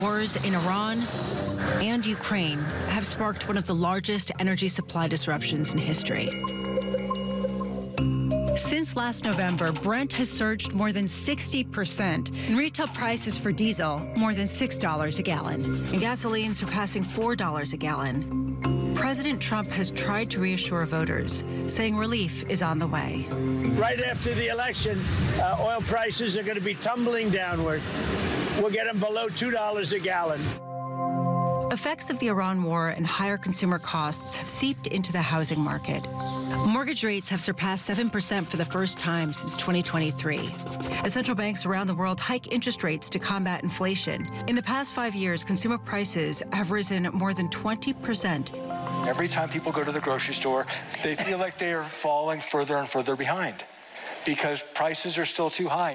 Wars in Iran and Ukraine have sparked one of the largest energy supply disruptions in history. Since last November, Brent has surged more than 60%, and retail prices for diesel more than $6 a gallon, and gasoline surpassing $4 a gallon. President Trump has tried to reassure voters, saying relief is on the way. Right after the election, oil prices are going to be tumbling downward. We'll get them below $2 a gallon. Effects of the Iran war and higher consumer costs have seeped into the housing market. Mortgage rates have surpassed 7% for the first time since 2023. As central banks around the world hike interest rates to combat inflation, in the past 5 years, consumer prices have risen more than 20%. Every time people go to the grocery store, they feel like they are falling further and further behind because prices are still too high.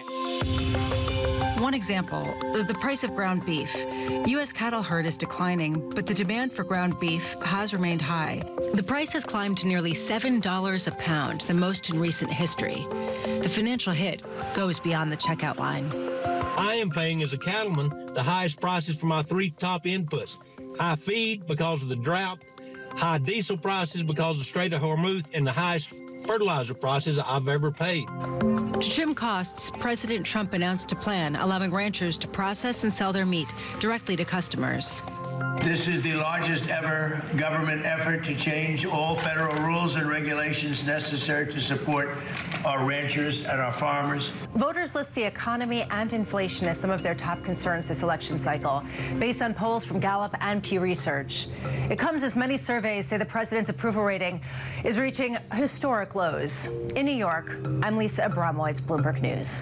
One example, the price of ground beef. U.S. cattle herd is declining, but the demand for ground beef has remained high. The price has climbed to nearly $7 a pound, the most in recent history. The financial hit goes beyond the checkout line. I am paying as a cattleman the highest prices for my three top inputs. High feed because of the drought, high diesel prices because of the Strait of Hormuz, and the highest fertilizer prices I've ever paid. To trim costs, President Trump announced a plan allowing ranchers to process and sell their meat directly to customers. This is the largest ever government effort to change all federal rules and regulations necessary to support our ranchers and our farmers. Voters list the economy and inflation as some of their top concerns this election cycle, based on polls from Gallup and Pew Research. It comes as many surveys say the president's approval rating is reaching historic lows. In New York, I'm Lisa Abramowitz, Bloomberg News.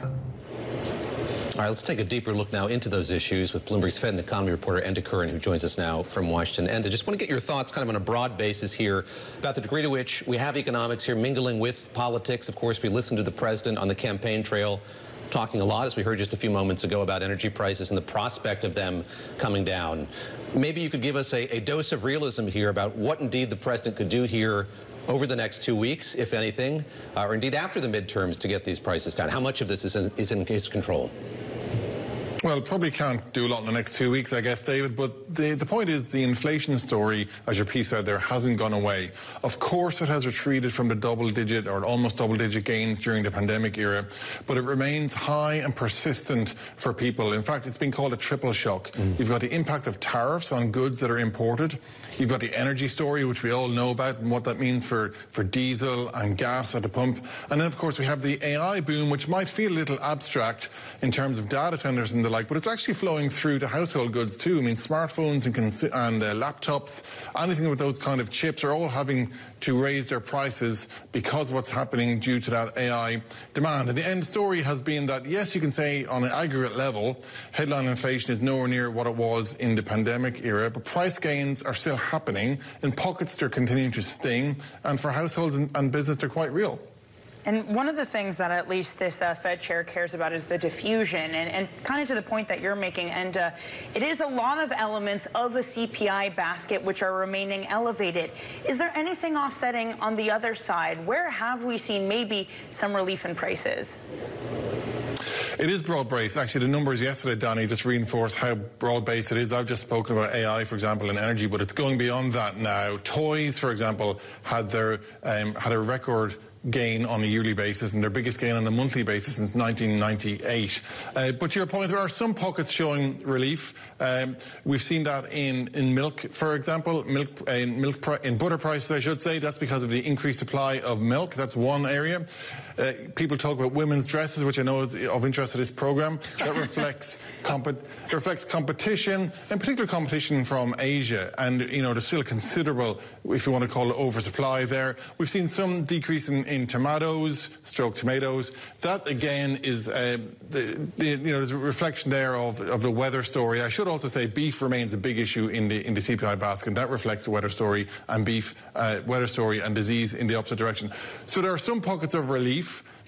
All right, let's take a deeper look now into those issues with Bloomberg's Fed and economy reporter Enda Curran, who joins us now from Washington. Enda, just want to get your thoughts kind of on a broad basis here about the degree to which we have economics here mingling with politics. Of course, we listened to the president on the campaign trail talking a lot, as we heard just a few moments ago, about energy prices and the prospect of them coming down. Maybe you could give us a dose of realism here about what indeed the president could do here over the next 2 weeks, if anything, or indeed after the midterms to get these prices down. How much of this is in his control? Well, probably can't do a lot in the next 2 weeks, I guess, David, but the point is the inflation story, as your piece out there, hasn't gone away. Of course it has retreated from the double-digit or almost double-digit gains during the pandemic era, but it remains high and persistent for people. In fact, it's been called a triple shock. You've got the impact of tariffs on goods that are imported. You've got the energy story, which we all know about and what that means for diesel and gas at the pump. And then, of course, we have the AI boom, which might feel a little abstract in terms of data centers and the like, but it's actually flowing through to household goods too. I mean, smartphones and laptops, anything with those kind of chips are all having to raise their prices because of what's happening due to that AI demand. And the end story has been that, yes, you can say on an aggregate level, headline inflation is nowhere near what it was in the pandemic era, but price gains are still happening. In pockets, they're continuing to sting, and for households and business, they're quite real. And one of the things that at least this Fed chair cares about is the diffusion, and kind of to the point that you're making, and it is a lot of elements of a CPI basket which are remaining elevated. Is there anything offsetting on the other side? Where have we seen maybe some relief in prices? It is broad-based. Actually, the numbers yesterday, Danny, just reinforced how broad-based it is. I've just spoken about AI, for example, and energy, but it's going beyond that now. Toys, for example, had a record gain on a yearly basis and their biggest gain on a monthly basis since 1998. But to your point, there are some pockets showing relief. We've seen that in milk, for example, in butter prices, I should say. That's because of the increased supply of milk. That's one area. People talk about women's dresses, which I know is of interest to this program. That reflects competition, in particular competition from Asia. And, you know, there's still a considerable, if you want to call it, oversupply there. We've seen some decrease in tomatoes. That, again, is, there's a reflection there of the weather story. I should also say beef remains a big issue in the CPI basket. And that reflects the weather story and weather story and disease in the opposite direction. So there are some pockets of relief.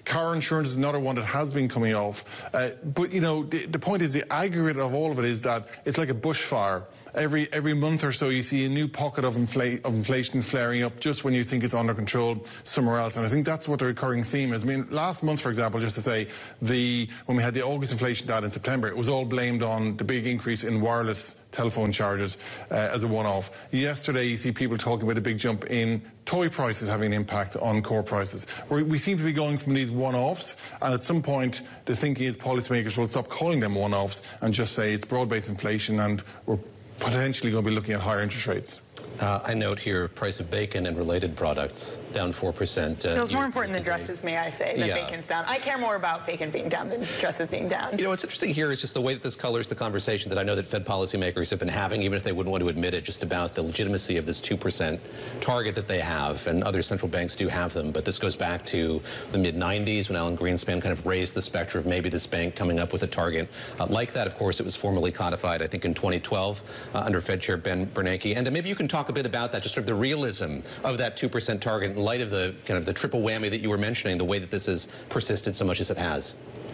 Car insurance is another one that has been coming off. But, you know, the point is the aggregate of all of it is that it's like a bushfire. Every month or so you see a new pocket of inflation flaring up just when you think it's under control somewhere else. And I think that's what the recurring theme is. I mean, last month, for example, just to say, when we had the August inflation data in September, it was all blamed on the big increase in wireless telephone charges as a one-off. Yesterday, you see people talking about a big jump in toy prices having an impact on core prices. We seem to be going from these one-offs, and at some point, the thinking is policymakers will stop calling them one-offs and just say it's broad-based inflation and we're potentially going to be looking at higher interest rates. I note here price of bacon and related products down 4%. It's more important than dresses, may I say, that bacon's down. I care more about bacon being down than dresses being down. You know, what's interesting here is just the way that this colors the conversation that I know that Fed policymakers have been having, even if they wouldn't want to admit it, just about the legitimacy of this 2% target that they have, and other central banks do have them. But this goes back to the mid-90s when Alan Greenspan kind of raised the specter of maybe this bank coming up with a target like that. Of course, it was formally codified, I think, in 2012 under Fed Chair Ben Bernanke. And maybe you can talk a bit about that, just sort of the realism of that 2% target in light of the kind of the triple whammy that you were mentioning, the way that this has persisted so much as it has.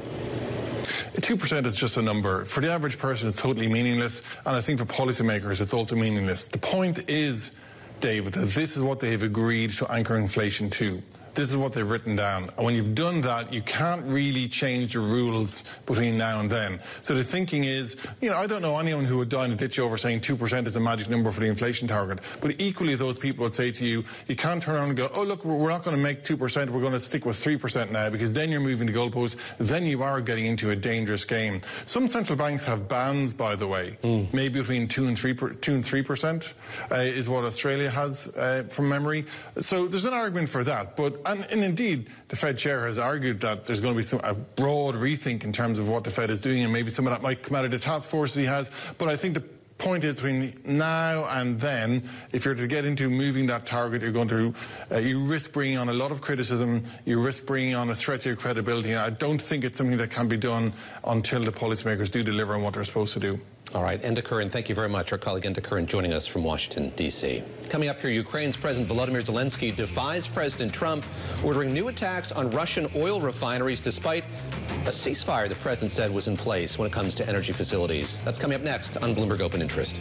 2% is just a number. For the average person, it's totally meaningless, and I think for policymakers, it's also meaningless. The point is, David, that this is what they've agreed to anchor inflation to. This is what they've written down. And when you've done that, you can't really change the rules between now and then. So the thinking is, you know, I don't know anyone who would die in a ditch over saying 2% is a magic number for the inflation target. But equally, those people would say to you, you can't turn around and go, oh, look, we're not going to make 2%, we're going to stick with 3% now, because then you're moving the goalposts, then you are getting into a dangerous game. Some central banks have bands, by the way, maybe between 2 and 3% is what Australia has from memory. So there's an argument for that. But and indeed, the Fed chair has argued that there's going to be a broad rethink in terms of what the Fed is doing, and maybe some of that might come out of the task forces he has. But I think the point is, between now and then, if you're to get into moving that target, you're going to you risk bringing on a lot of criticism, you risk bringing on a threat to your credibility, and I don't think it's something that can be done until the policymakers do deliver on what they're supposed to do. All right, Enda Curran, thank you very much. Our colleague Enda Curran joining us from Washington, D.C. Coming up here, Ukraine's President Volodymyr Zelensky defies President Trump, ordering new attacks on Russian oil refineries despite a ceasefire the president said was in place when it comes to energy facilities. That's coming up next on Bloomberg Open Interest.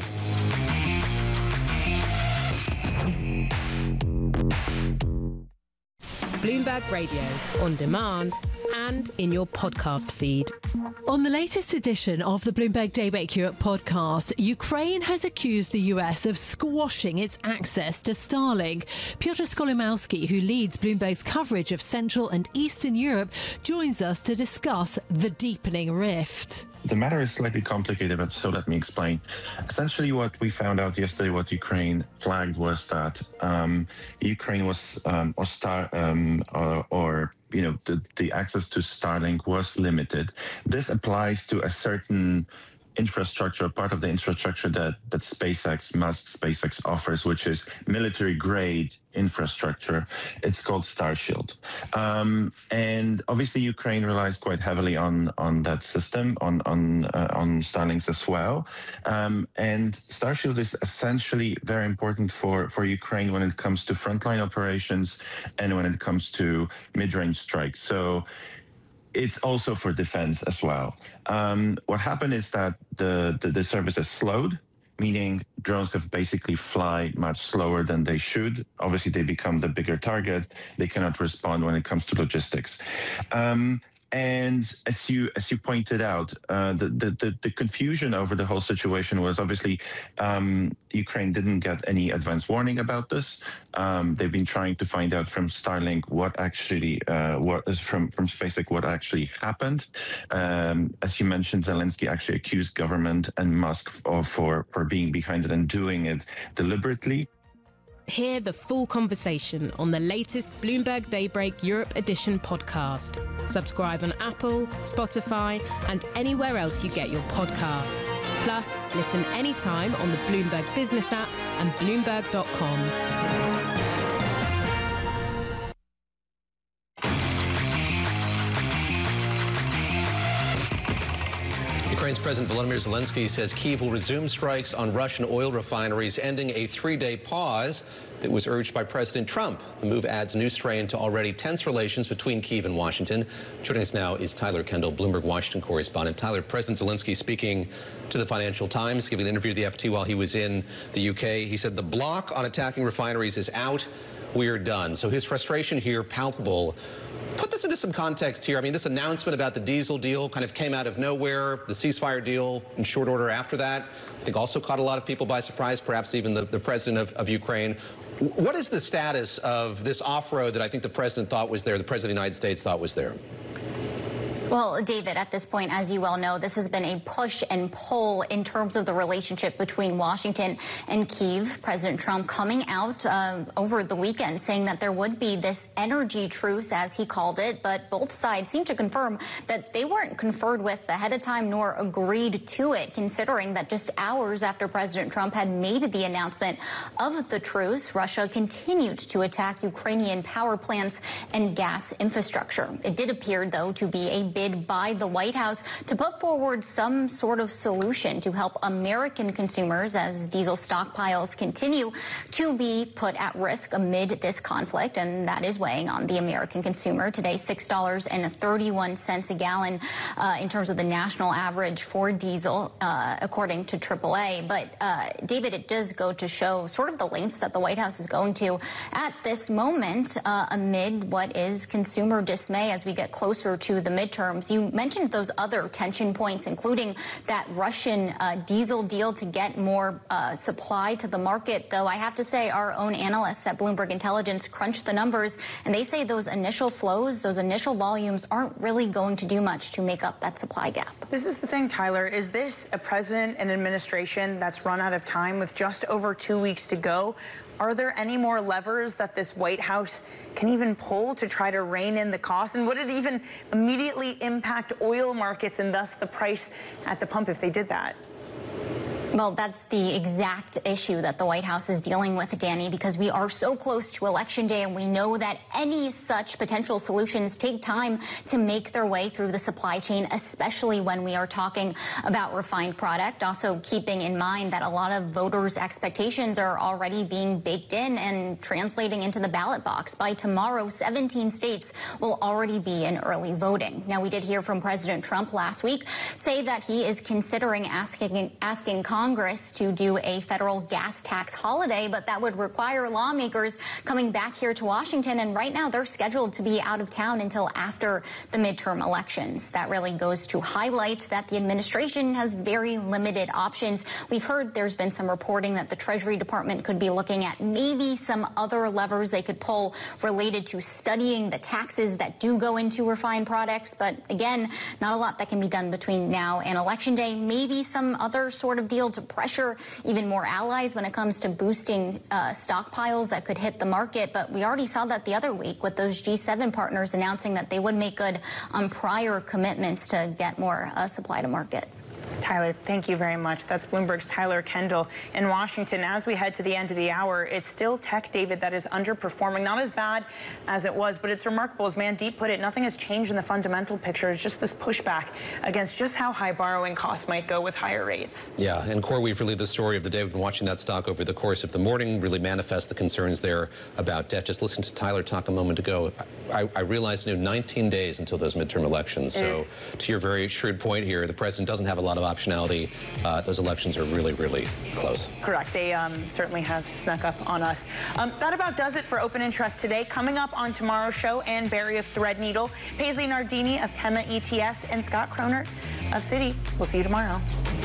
Bloomberg Radio, on demand and in your podcast feed. On the latest edition of the Bloomberg Daybreak Europe podcast, Ukraine has accused the US of squashing its access to Starlink. Piotr Skolomowski, who leads Bloomberg's coverage of Central and Eastern Europe, joins us to discuss the deepening rift. The matter is slightly complicated, but so let me explain. Essentially, what we found out yesterday, what Ukraine flagged, was that Ukraine was, the access to Starlink was limited. This applies to a certain infrastructure, part of the infrastructure that Musk SpaceX offers, which is military-grade infrastructure. It's called Starshield. And obviously Ukraine relies quite heavily on that system, on Starlinks as well. And Starshield is essentially very important for Ukraine when it comes to frontline operations and when it comes to mid-range strikes. So it's also for defense as well. What happened is that the service has slowed, meaning drones have basically fly much slower than they should. Obviously, they become the bigger target. They cannot respond when it comes to logistics. And as you pointed out, the confusion over the whole situation was obviously Ukraine didn't get any advance warning about this. They've been trying to find out from Starlink what actually from SpaceX what actually happened. As you mentioned, Zelensky actually accused government and Musk for being behind it and doing it deliberately. Hear the full conversation on the latest Bloomberg Daybreak Europe Edition podcast. Subscribe on Apple, Spotify, and anywhere else you get your podcasts. Plus, listen anytime on the Bloomberg Business app and Bloomberg.com. Ukraine's President Volodymyr Zelensky says Kyiv will resume strikes on Russian oil refineries, ending a 3-day pause that was urged by President Trump. The move adds new strain to already tense relations between Kyiv and Washington. Joining us now is Tyler Kendall, Bloomberg Washington correspondent. Tyler, President Zelensky speaking to the Financial Times, giving an interview to the FT while he was in the UK. He said the block on attacking refineries is out. We're done. So his frustration here palpable. Put this into some context here. I mean, this announcement about the diesel deal kind of came out of nowhere. The ceasefire deal in short order after that, I think, also caught a lot of people by surprise, perhaps even the president of Ukraine. What is the status of this off-road that I think the president thought was there, the president of the United States thought was there? Well, David, at this point, as you well know, this has been a push and pull in terms of the relationship between Washington and Kyiv. President Trump coming out over the weekend saying that there would be this energy truce, as he called it, but both sides seem to confirm that they weren't conferred with ahead of time nor agreed to it, considering that just hours after President Trump had made the announcement of the truce, Russia continued to attack Ukrainian power plants and gas infrastructure. It did appear, though, to be a bid by the White House to put forward some sort of solution to help American consumers as diesel stockpiles continue to be put at risk amid this conflict, and that is weighing on the American consumer. Today, $6.31 a gallon in terms of the national average for diesel, according to AAA. But, David, it does go to show sort of the lengths that the White House is going to at this moment amid what is consumer dismay as we get closer to the midterms. You mentioned those other tension points, including that Russian diesel deal to get more supply to the market, though I have to say our own analysts at Bloomberg Intelligence crunched the numbers, and they say those initial flows, those initial volumes aren't really going to do much to make up that supply gap. This is the thing, Tyler. Is this a president and administration that's run out of time with just over 2 weeks to go? Are there any more levers that this White House can even pull to try to rein in the cost? And would it even immediately impact oil markets and thus the price at the pump if they did that? Well, that's the exact issue that the White House is dealing with, Danny, because we are so close to Election Day, and we know that any such potential solutions take time to make their way through the supply chain, especially when we are talking about refined product. Also keeping in mind that a lot of voters' expectations are already being baked in and translating into the ballot box. By tomorrow, 17 states will already be in early voting. Now, we did hear from President Trump last week say that he is considering asking Congress to do a federal gas tax holiday, but that would require lawmakers coming back here to Washington. And right now they're scheduled to be out of town until after the midterm elections. That really goes to highlight that the administration has very limited options. We've heard there's been some reporting that the Treasury Department could be looking at maybe some other levers they could pull related to studying the taxes that do go into refined products. But again, not a lot that can be done between now and Election Day. Maybe some other sort of deal to pressure even more allies when it comes to boosting stockpiles that could hit the market. But we already saw that the other week with those G7 partners announcing that they would make good on prior commitments to get more supply to market. Tyler, thank you very much. That's Bloomberg's Tyler Kendall in Washington. As we head to the end of the hour, it's still tech, David, that is underperforming. Not as bad as it was, but it's remarkable. As Mandeep put it, nothing has changed in the fundamental picture. It's just this pushback against just how high borrowing costs might go with higher rates. Yeah, and CoreWeave really the story of the day. We've been watching that stock over the course of the morning, really manifest the concerns there about debt. Just listen to Tyler talk a moment ago. I realized 19 days until those midterm elections. So to your very shrewd point here, the president doesn't have a lot of optionality. Those elections are really, really close. Correct. They certainly have snuck up on us. That about does it for Open Interest today. Coming up on tomorrow's show, Ann Berry of Threadneedle, Paisley Nardini of Tema ETFs, and Scott Kroner of Citi. We'll see you tomorrow.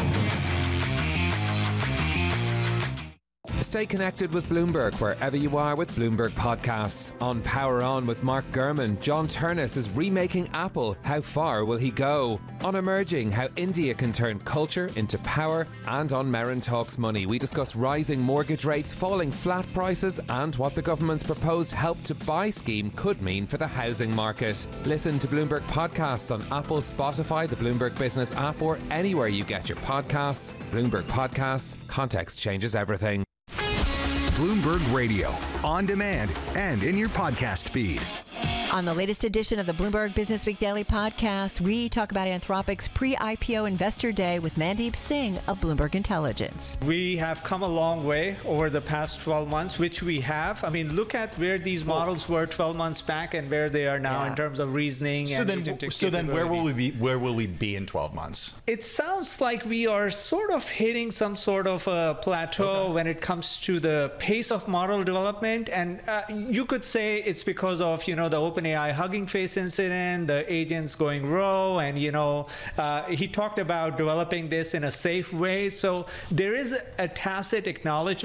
Stay connected with Bloomberg wherever you are with Bloomberg Podcasts. On Power On with Mark Gurman, John Turnus is remaking Apple. How far will he go? On Emerging, how India can turn culture into power. And on Merrin Talks Money, we discuss rising mortgage rates, falling flat prices, and what the government's proposed Help to Buy scheme could mean for the housing market. Listen to Bloomberg Podcasts on Apple, Spotify, the Bloomberg Business app, or anywhere you get your podcasts. Bloomberg Podcasts. Context changes everything. Bloomberg Radio, on demand and in your podcast feed. On the latest edition of the Bloomberg Business Week Daily podcast, we talk about Anthropic's pre-IPO Investor Day with Mandeep Singh of Bloomberg Intelligence. We have come a long way over the past 12 months, which we have. I mean, look at where these models were 12 months back and where they are now in terms of reasoning. So then where will we be? Where will we be in 12 months? It sounds like we are sort of hitting some sort of a plateau when it comes to the pace of model development. And you could say it's because of, the OpenAI Hugging Face incident, the agents going rogue, and, he talked about developing this in a safe way. So there is a tacit acknowledgement